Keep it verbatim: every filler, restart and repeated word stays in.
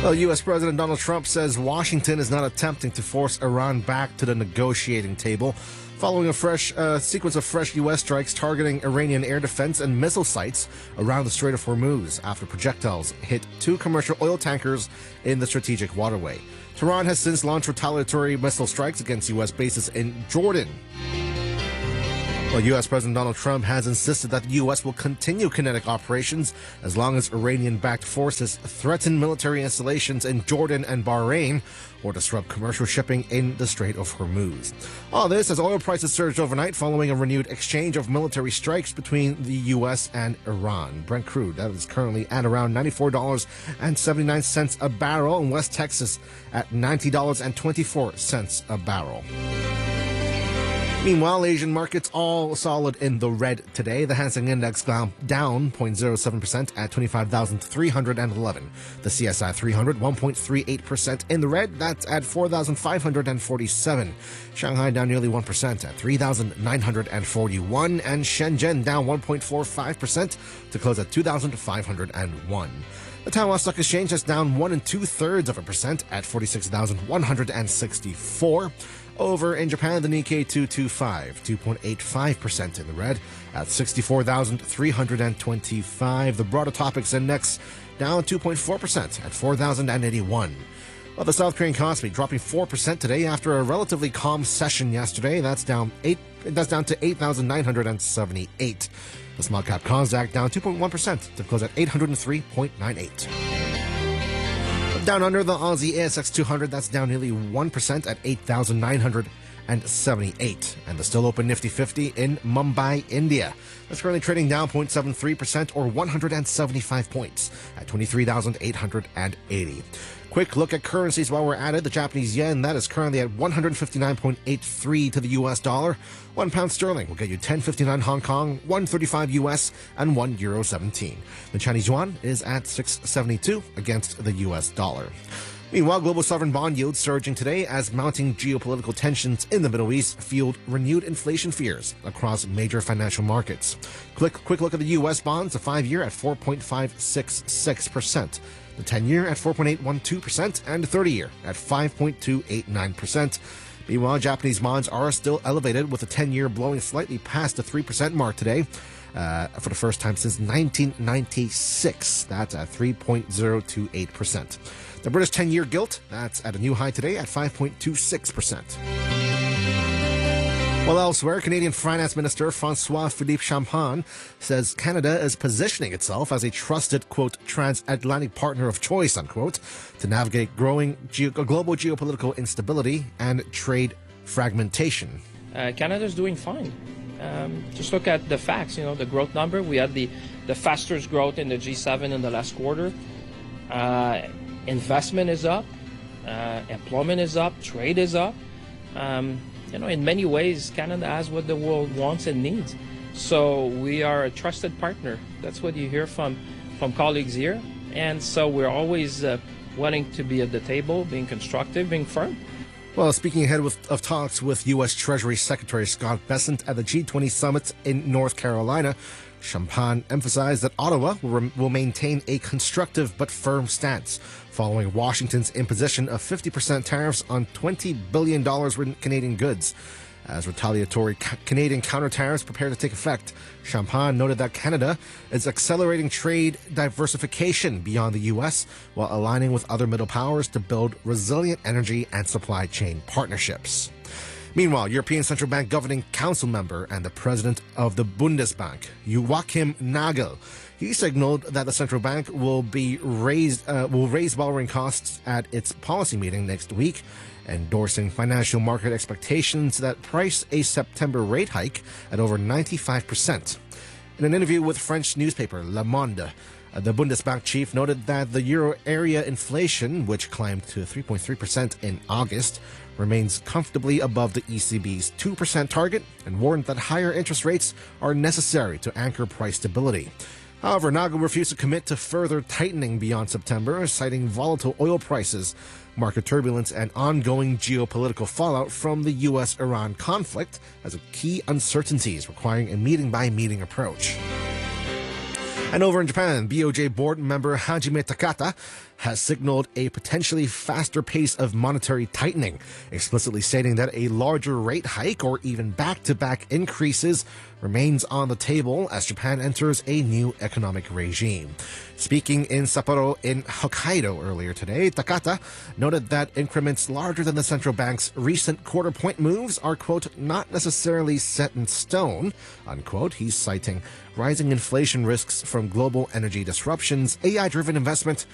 Well, U S. President Donald Trump says Washington is not attempting to force Iran back to the negotiating table, following a fresh uh, sequence of fresh U S strikes targeting Iranian air defense and missile sites around the Strait of Hormuz after projectiles hit two commercial oil tankers in the strategic waterway. Tehran has since launched retaliatory missile strikes against U S bases in Jordan. Well, U S. President Donald Trump has insisted that the U S will continue kinetic operations as long as Iranian-backed forces threaten military installations in Jordan and Bahrain or disrupt commercial shipping in the Strait of Hormuz. All this as oil prices surged overnight following a renewed exchange of military strikes between the U S and Iran. Brent crude, that is currently at around ninety-four dollars and seventy-nine cents a barrel, in West Texas at ninety dollars and twenty-four cents a barrel. Meanwhile, Asian markets all solid in the red today. The Hang Seng Index down zero point zero seven percent at twenty-five thousand three hundred eleven. The C S I three hundred one point three eight percent in the red. That's at four thousand five hundred forty-seven. Shanghai down nearly one percent at three thousand nine hundred forty-one. And Shenzhen down one point four five percent to close at two thousand five hundred one. The Taiwan Stock Exchange is down one and two-thirds of a percent at forty-six thousand one hundred sixty-four. Over in Japan, the Nikkei two twenty-five, two point eight five percent in the red at sixty-four thousand three hundred twenty-five. The broader topics index down two point four percent at four thousand eighty-one. Well, the South Korean Kospi dropping four percent today after a relatively calm session yesterday. That's down eight. That's down to eight thousand nine hundred seventy-eight. The small cap Kosdaq down two point one percent to close at eight hundred three point nine eight. Down under, the Aussie A S X two hundred, that's down nearly one percent at eight thousand nine hundred seventy-eight. And the still open Nifty fifty in Mumbai, India, that's currently trading down zero point seven three percent or one hundred seventy-five points at twenty-three thousand eight hundred eighty. Quick look at currencies while we're at it. The Japanese yen, that is currently at one hundred fifty-nine point eight three to the U S dollar. One pound sterling will get you ten fifty-nine Hong Kong, one thirty-five U S, and one euro seventeen. The Chinese yuan is at six seventy-two against the U S dollar. Meanwhile, global sovereign bond yields surging today as mounting geopolitical tensions in the Middle East fueled renewed inflation fears across major financial markets. Quick, quick look at the U S bonds, the five-year at four point five six six percent. The ten-year at four point eight one two percent, and the thirty-year at five point two eight nine percent. Meanwhile, Japanese bonds are still elevated, with the ten-year blowing slightly past the three percent mark today uh, for the first time since nineteen ninety-six. That's at three point zero two eight percent. The British ten-year gilt, that's at a new high today at five point two six percent. While elsewhere, Canadian Finance Minister François-Philippe Champagne says Canada is positioning itself as a trusted, quote, transatlantic partner of choice, unquote, to navigate growing ge- global geopolitical instability and trade fragmentation. Uh, Canada's doing fine. Um, just look at the facts, you know, the growth number. We had the, the fastest growth in the G seven in the last quarter. Uh, investment is up. Uh, employment is up. Trade is up. Um, You know, in many ways, Canada has what the world wants and needs. So we are a trusted partner. That's what you hear from, from colleagues here. And so we're always uh, wanting to be at the table, being constructive, being firm. Well, speaking ahead with, of talks with U S. Treasury Secretary Scott Bessent at the G twenty summit in North Carolina, Champagne emphasized that Ottawa will, rem- will maintain a constructive but firm stance following Washington's imposition of fifty percent tariffs on twenty billion dollars worth of Canadian goods. As retaliatory ca- Canadian counter-tariffs prepare to take effect, Champagne noted that Canada is accelerating trade diversification beyond the U S while aligning with other middle powers to build resilient energy and supply chain partnerships. Meanwhile, European Central Bank Governing Council member and the president of the Bundesbank, Joachim Nagel, he signaled that the central bank will be raised uh, will raise borrowing costs at its policy meeting next week, endorsing financial market expectations that price a September rate hike at over ninety-five percent. In an interview with French newspaper Le Monde, uh, the Bundesbank chief noted that the euro area inflation, which climbed to three point three percent in August, remains comfortably above the E C B's two percent target and warned that higher interest rates are necessary to anchor price stability. However, Nagel refused to commit to further tightening beyond September, citing volatile oil prices, market turbulence, and ongoing geopolitical fallout from the U S Iran conflict as key uncertainties requiring a meeting-by-meeting approach. And over in Japan, B O J board member Hajime Takata has signaled a potentially faster pace of monetary tightening, explicitly stating that a larger rate hike or even back-to-back increases remains on the table as Japan enters a new economic regime. Speaking in Sapporo in Hokkaido earlier today, Takata noted that increments larger than the central bank's recent quarter-point moves are, quote, not necessarily set in stone, unquote. He's citing rising inflation risks from global energy disruptions, A I-driven investment,